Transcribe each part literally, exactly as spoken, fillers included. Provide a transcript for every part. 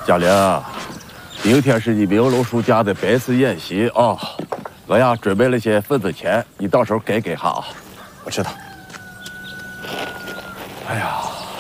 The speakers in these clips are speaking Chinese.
嘉玲，明天是你明楼叔家的百岁宴席啊！我呀准备了些份子钱，你到时候给给哈啊。 我知道。 哎呀，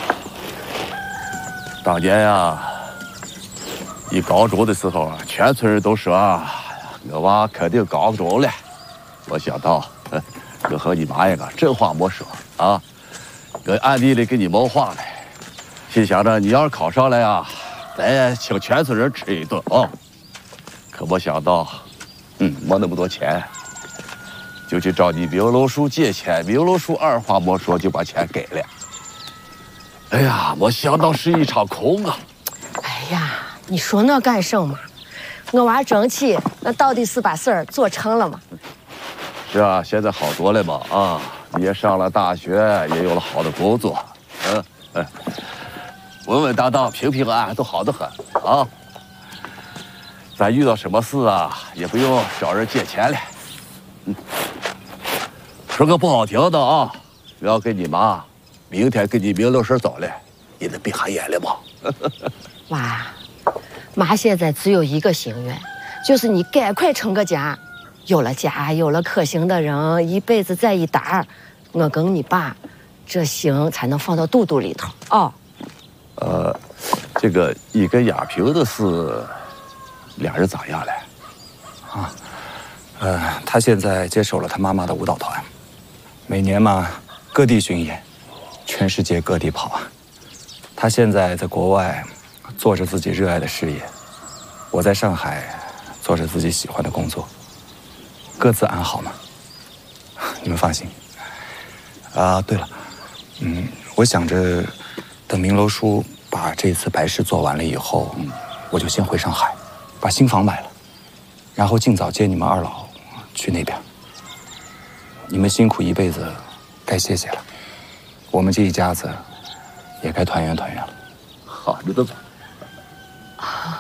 当年呀，你高中的时候啊，全村人都说我娃肯定高中了。没想到，我和你妈一个真话没说啊，我暗地里给你谋划了，心想着你要是考上了呀，咱请全村人吃一顿啊。可没想到，嗯，没那么多钱，就去找你明楼叔借钱，明楼叔二话没说就把钱给了。哎呀，没想到是一场空啊！ 哎呀，你说那干什么？我娃争气，那到底是把事儿做成了吗？ 是啊，现在好多了嘛啊！你也上了大学，也有了好的工作，嗯嗯，稳稳当当、平平安安，都好得很啊！咱遇到什么事啊，也不用找人借钱了。嗯，说个不好听的啊，我要跟你妈明天跟你明楼婶走了，你能闭下眼了吗？ 娃，妈现在只有一个心愿，就是你赶快成个家。有了家，有了可行的人，一辈子在一搭儿，我跟你爸，这心才能放到肚肚里头哦。 呃，这个你跟亚萍的事，俩人咋样了？ 啊，呃，他现在接手了他妈妈的舞蹈团，每年嘛各地巡演，全世界各地跑啊。他现在在国外做着自己热爱的事业，我在上海做着自己喜欢的工作。各自安好嘛，你们放心。啊，对了，嗯，我想着等明楼叔把这次白事做完了以后，嗯，我就先回上海，把新房买了，然后尽早接你们二老去那边。你们辛苦一辈子，该歇歇了。我们这一家子也该团圆团圆了。 好着呢吧。 啊。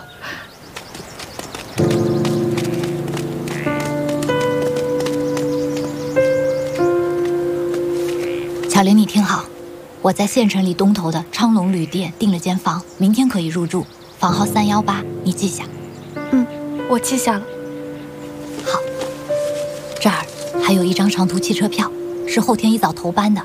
巧玲，你听好，我在县城里东头的昌隆旅店订了间房，明天可以入住，房号三幺八，你记下。 嗯，我记下了。 好，这儿还有一张长途汽车票，是后天一早头班的。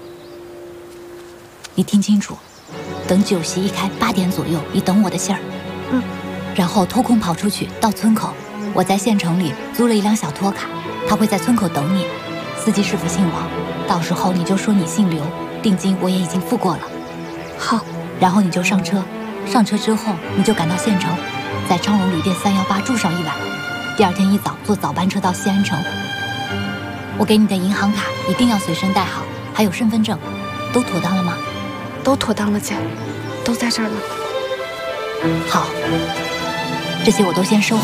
你听清楚，等酒席一开，八点左右，你等我的信儿。 嗯， 然后偷空跑出去到村口，我在县城里租了一辆小拖卡，他会在村口等你。司机师傅姓王，到时候你就说你姓刘，定金我也已经付过了。 好， 然后你就上车，上车之后你就赶到县城，在昌隆旅店三幺八住上一晚，第二天一早坐早班车到西安城。我给你的银行卡一定要随身带好，还有身份证，都妥当了吗？ 都妥当了，姐，都在这儿呢。 好，这些我都先收好。